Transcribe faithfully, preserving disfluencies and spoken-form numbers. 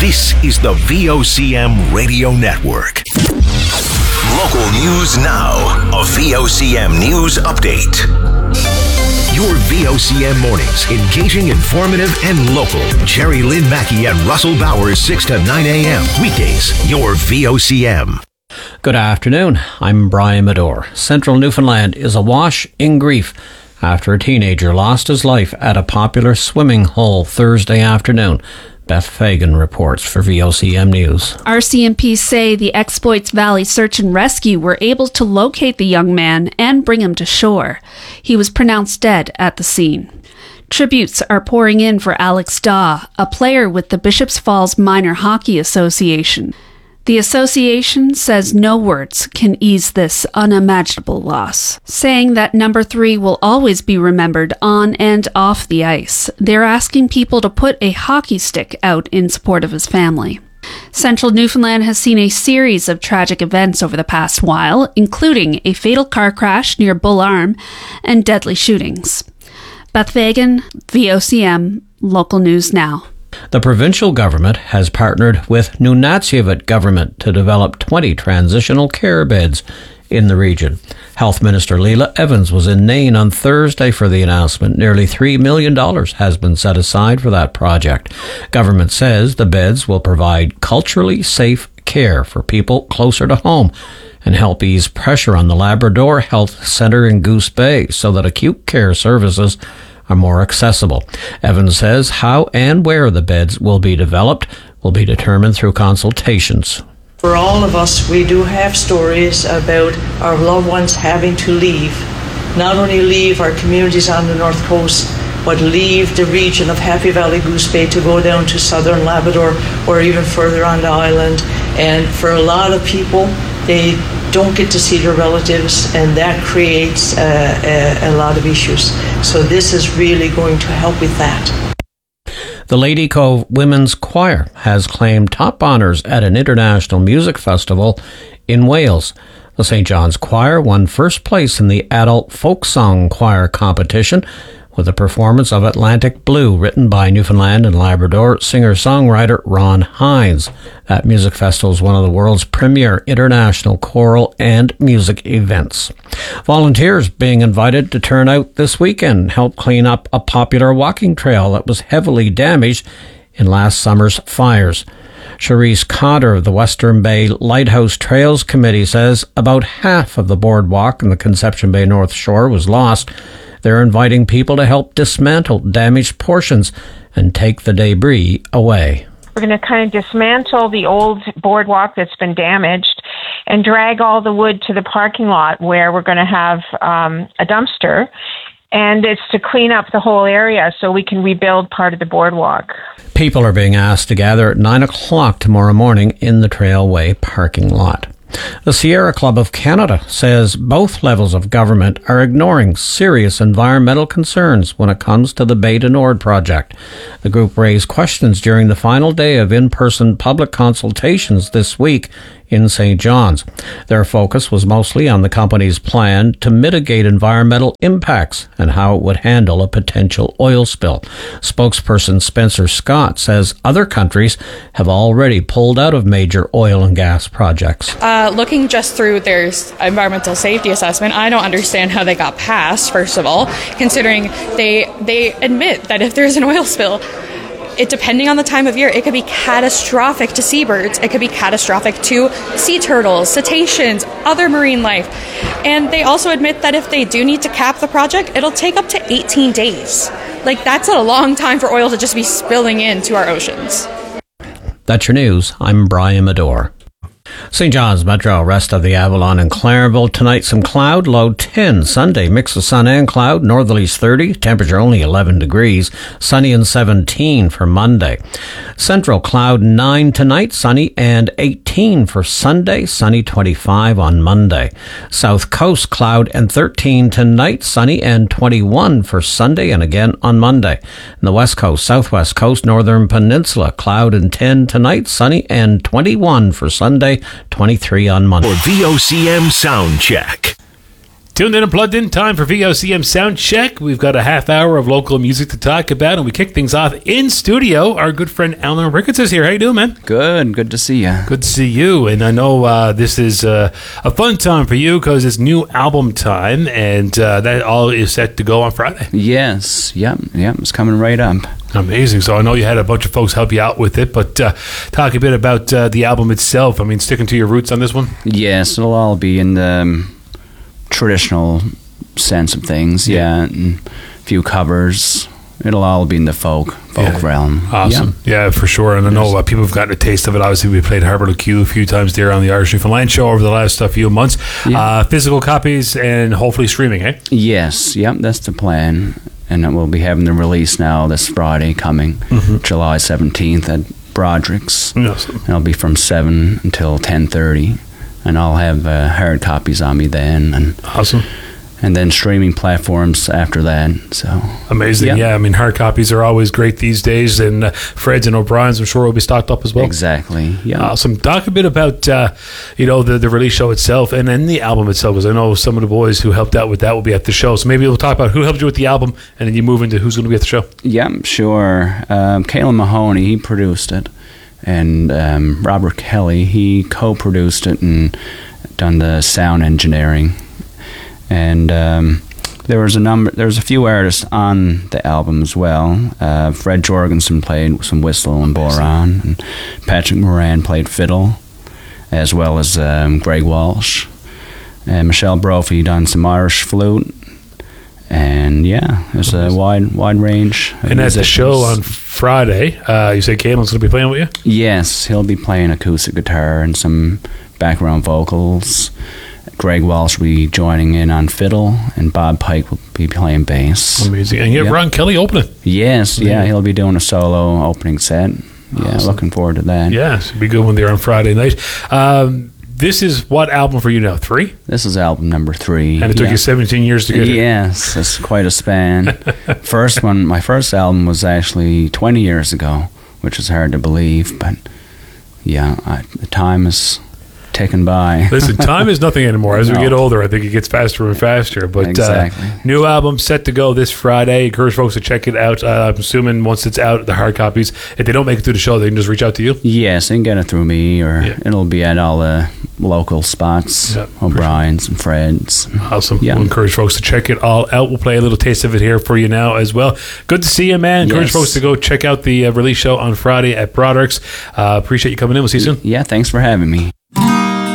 This is the V O C M Radio Network. Local news now. A V O C M News Update. Your V O C M mornings, engaging, informative, and local. Jerry Lynn Mackey and Russell Bowers, six to nine a.m. Weekdays, your V O C M. Good afternoon. I'm Brian Medore. Central Newfoundland is awash in grief after a teenager lost his life at a popular swimming hole Thursday afternoon. Beth Fagan reports for V O C M News. R C M P say the Exploits Valley Search and Rescue were able to locate the young man and bring him to shore. He was pronounced dead at the scene. Tributes are pouring in for Alex Daw, a player with the Bishops Falls Minor Hockey Association. The association says no words can ease this unimaginable loss, saying that number three will always be remembered on and off the ice. They're asking people to put a hockey stick out in support of his family. Central Newfoundland has seen a series of tragic events over the past while, including a fatal car crash near Bull Arm and deadly shootings. Beth Fagan, V O C M, Local News Now. The provincial government has partnered with Nunatsiavut government to develop twenty transitional care beds in the region. Health Minister Leila Evans was in Nain on Thursday for the announcement. Nearly three million dollars has been set aside for that project. Government says the beds will provide culturally safe care for people closer to home and help ease pressure on the Labrador Health Centre in Goose Bay so that acute care services are more accessible. Evans says how and where the beds will be developed will be determined through consultations. For all of us, we do have stories about our loved ones having to leave. Not only leave our communities on the North Coast, but leave the region of Happy Valley Goose Bay to go down to southern Labrador or even further on the island. And for a lot of people, they don't get to see their relatives, and that creates uh, a, a lot of issues. So this is really going to help with that. The Lady Cove Women's Choir has claimed top honours at an international music festival in Wales. The Saint John's Choir won first place in the Adult Folk Song Choir competition with a performance of Atlantic Blue, written by Newfoundland and Labrador singer-songwriter Ron Hines. That music festival is one of the world's premier international choral and music events. Volunteers being invited to turn out this weekend and help clean up a popular walking trail that was heavily damaged in last summer's fires. Charisse Cotter of the Western Bay Lighthouse Trails Committee says about half of the boardwalk in the Conception Bay North Shore was lost. They're inviting people to help dismantle damaged portions and take the debris away. We're going to kind of dismantle the old boardwalk that's been damaged and drag all the wood to the parking lot where we're going to have um, a dumpster. And it's to clean up the whole area so we can rebuild part of the boardwalk. People are being asked to gather at nine o'clock tomorrow morning in the Trailway parking lot. The Sierra Club of Canada says both levels of government are ignoring serious environmental concerns when it comes to the Bay du Nord project. The group raised questions during the final day of in-person public consultations this week in Saint John's. Their focus was mostly on the company's plan to mitigate environmental impacts and how it would handle a potential oil spill. Spokesperson Spencer Scott says other countries have already pulled out of major oil and gas projects. Uh, looking just through their environmental safety assessment, I don't understand how they got passed, first of all, considering they they admit that if there's an oil spill, it, depending on the time of year, it could be catastrophic to seabirds. It could be catastrophic to sea turtles, cetaceans, other marine life. And they also admit that if they do need to cap the project, it'll take up to eighteen days. Like, that's a long time for oil to just be spilling into our oceans. That's your news. I'm Brian Medore. Saint John's Metro, rest of the Avalon and Clarenville. Tonight, some cloud, low ten. Sunday, mix of sun and cloud, northerlies thirty, temperature only eleven degrees. Sunny and seventeen for Monday. Central, cloud nine tonight, sunny and eighteen for Sunday, sunny twenty-five on Monday. South Coast, cloud and thirteen tonight, sunny and twenty-one for Sunday and again on Monday. And the West Coast, Southwest Coast, Northern Peninsula, cloud and ten tonight, sunny and twenty-one for Sunday, twenty-three on Monday. For V O C M Sound Check. Tuned in and plugged in, time for V O C M Sound Check. We've got a half hour of local music to talk about, and we kick things off in studio. Our good friend Alan Ricketts is here. How you doing, man? Good. Good to see you. Good to see you. And I know uh, this is uh, a fun time for you because it's new album time, and uh, that all is set to go on Friday. Yes. Yep. Yep. It's coming right up. Amazing. So I know you had a bunch of folks help you out with it, but uh, talk a bit about uh, the album itself. I mean, sticking to your roots on this one? Yes, it'll all be in the um, traditional sense of things, yeah, and a few covers. It'll all be in the folk folk yeah. realm. Awesome. Yeah. yeah, for sure. And I know uh, people have gotten a taste of it. Obviously, we played Harbour Q a few times there on the Irish Newfoundland show over the last uh, few months. Yeah. Uh, physical copies and hopefully streaming, eh? Yes, yep, that's the plan. And then we'll be having the release now this Friday coming, mm-hmm. July seventeenth at Broderick's. Awesome. And it'll be from seven until ten thirty. And I'll have uh, hard copies on me then. And awesome. And then streaming platforms after that. So amazing. Yeah, yeah I mean, hard copies are always great these days. And uh, Fred's and O'Brien's, I'm sure, will be stocked up as well. Exactly. Yeah. Awesome. Talk a bit about, uh, you know, the, the release show itself and then the album itself, because I know some of the boys who helped out with that will be at the show. So maybe we'll talk about who helped you with the album and then you move into who's going to be at the show. Yeah, sure. Um, Caelan Mahoney, he produced it. And um, Robert Kelly, he co-produced it and done the sound engineering. And um, there was a number, there was a few artists on the album as well. Uh, Fred Jorgensen played some whistle and boron, and Patrick Moran played fiddle, as well as um, Greg Walsh. And Michelle Brophy done some Irish flute. And yeah, there's a wide wide range. And at the show on Friday, uh, you say Caelan's going to be playing with you? Yes, he'll be playing acoustic guitar and some background vocals. Greg Walsh will be joining in on fiddle, and Bob Pike will be playing bass. Amazing. And you have yep. Ron Kelly opening. Yes, yeah, he'll be doing a solo opening set. Yeah, awesome. Looking forward to that. Yeah, it'll be good when they're on Friday night. Um, this is what album for you now? Three? This is album number three. And it took yeah. you seventeen years to get it? Yes, it's quite a span. First one, my first album was actually twenty years ago, which is hard to believe, but yeah, I, the time is ticking by. Listen, time is nothing anymore. As no. we get older, I think it gets faster and faster. But exactly. uh, new album set to go this Friday. Encourage folks to check it out. Uh, I'm assuming once it's out, the hard copies, if they don't make it through the show, they can just reach out to you? Yes, they can get it through me, or yeah. it'll be at all the local spots, yep. O'Brien's and Fred's. Awesome. Yeah. We'll encourage folks to check it all out. We'll play a little taste of it here for you now as well. Good to see you, man. Encourage yes. folks to go check out the uh, release show on Friday at Broderick's. Uh, appreciate you coming in. We'll see you soon. Yeah, thanks for having me.